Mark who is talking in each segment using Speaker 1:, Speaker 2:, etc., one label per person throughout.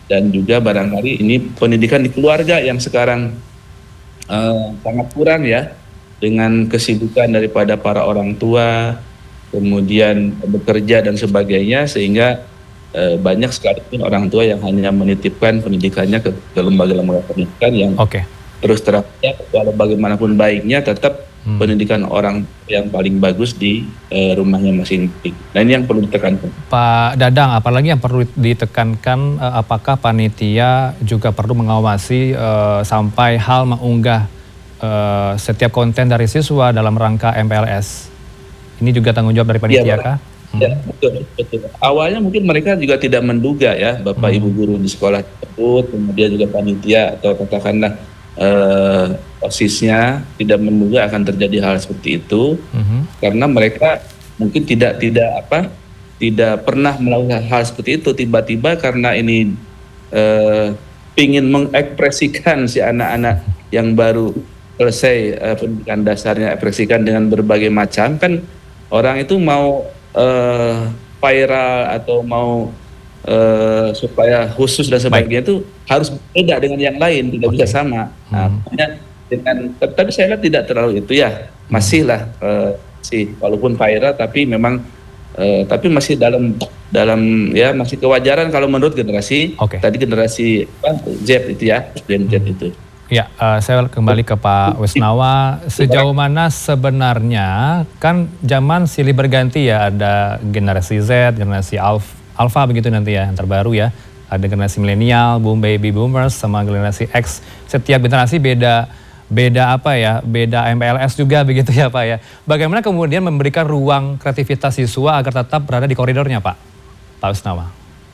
Speaker 1: dan juga barangkali ini pendidikan di keluarga yang sekarang sangat kurang ya, dengan kesibukan daripada para orang tua, kemudian bekerja dan sebagainya, sehingga banyak sekali orang tua yang hanya menitipkan pendidikannya ke lembaga-lembaga pendidikan yang terus terangnya walau bagaimanapun baiknya tetap pendidikan orang yang paling bagus di rumahnya masing-masing. Nah ini yang perlu ditekankan.
Speaker 2: Pak Dadang, apalagi yang perlu ditekankan, apakah panitia juga perlu mengawasi sampai hal mengunggah setiap konten dari siswa dalam rangka MPLS? Ini juga tanggung jawab dari panitia kah?
Speaker 1: Ya, betul. Awalnya mungkin mereka juga tidak menduga ya, Bapak Ibu guru di sekolah tersebut, kemudian juga panitia atau katakanlah OSIS-nya tidak menduga akan terjadi hal seperti itu, karena mereka mungkin tidak pernah melakukan hal seperti itu. Tiba-tiba karena ini ingin mengekspresikan si anak-anak yang baru selesai pendidikan dasarnya, ekspresikan dengan berbagai macam, kan orang itu mau viral atau mau supaya khusus dan sebagainya itu harus beda dengan yang lain, tidak bisa sama. Nah, tapi saya lihat tidak terlalu itu ya, masih lah sih walaupun viral tapi memang tapi masih dalam ya masih kewajaran kalau menurut generasi tadi generasi Z itu ya, Gen Z itu.
Speaker 2: Ya, saya kembali ke Pak Wisnawa. Sejauh mana sebenarnya kan zaman silih berganti ya, ada generasi Z, generasi Alpha begitu nanti ya, yang terbaru ya. Ada generasi milenial, baby boomers sama generasi X. Setiap generasi beda apa ya, beda MPLS juga begitu ya Pak ya. Bagaimana kemudian memberikan ruang kreativitas siswa agar tetap berada di koridornya Pak Wisnawa?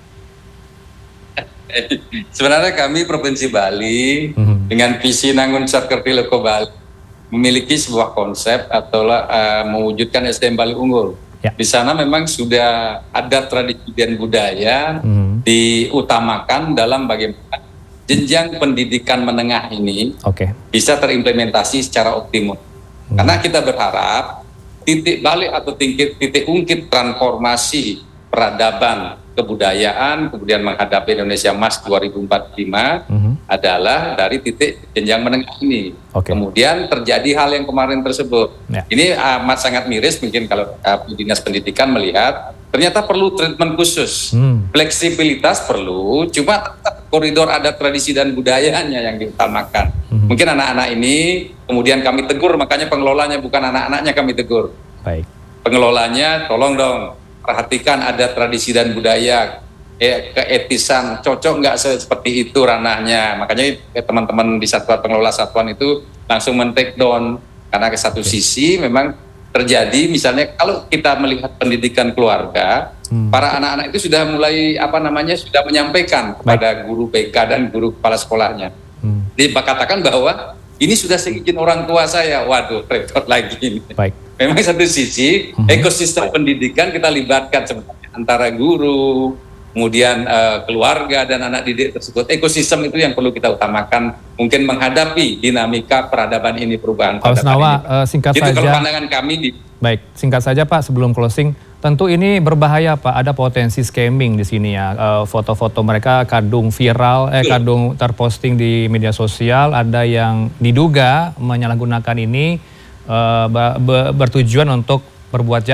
Speaker 3: Sebenarnya kami Provinsi Bali dengan visi Nangun Sakerti Loko Bali memiliki sebuah konsep atau mewujudkan SDM Bali Unggul. Di sana memang sudah ada tradisi dan budaya diutamakan dalam bagaimana jenjang pendidikan menengah ini bisa terimplementasi secara optimal. Karena kita berharap titik balik atau titik ungkit transformasi peradaban, kebudayaan, kemudian menghadapi Indonesia Emas 2045 adalah dari titik jenjang menengah ini. Kemudian terjadi hal yang kemarin tersebut. Ini amat sangat miris mungkin kalau Dinas Pendidikan melihat ternyata perlu treatment khusus. Fleksibilitas perlu, cuma koridor ada tradisi dan budayanya yang diutamakan. Mungkin anak-anak ini kemudian kami tegur, makanya pengelolanya bukan anak-anaknya kami tegur. Pengelolanya tolong dong perhatikan ada tradisi dan budaya, keetisan, cocok nggak seperti itu ranahnya. Makanya teman-teman di satuan pengelola satuan itu langsung men-take down. Karena ke satu sisi memang terjadi misalnya kalau kita melihat pendidikan keluarga, para anak-anak itu sudah mulai sudah menyampaikan kepada guru BK dan guru kepala sekolahnya. Dikatakan bahwa ini sudah seizin orang tua saya. Waduh, repot lagi ini. Memang satu sisi ekosistem pendidikan kita libatkan sebenarnya antara guru, kemudian keluarga dan anak didik tersebut. Ekosistem itu yang perlu kita utamakan, mungkin menghadapi dinamika peradaban ini, perubahan
Speaker 2: Pak Wisnawa, singkat saja.
Speaker 3: Itu kalau pandangan kami.
Speaker 2: Baik, singkat saja Pak sebelum closing. Tentu ini berbahaya Pak, ada potensi scamming di sini ya. Foto-foto mereka kadung viral, kadung terposting di media sosial, ada yang diduga menyalahgunakan ini bertujuan untuk berbuat jahat.